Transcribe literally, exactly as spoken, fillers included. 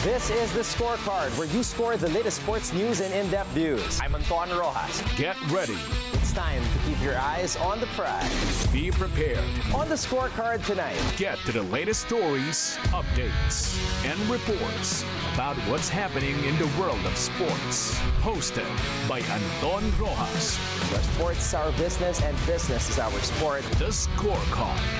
This is The Scorecard, where you score the latest sports news and in-depth views. I'm Anton Rojas. Get ready. It's time to keep your eyes on the prize. Be prepared. On The Scorecard tonight, Get to the latest stories, updates, and reports about what's happening in the world of sports. Hosted by Anton Rojas. where sports is our business and business is our sport. The Scorecard.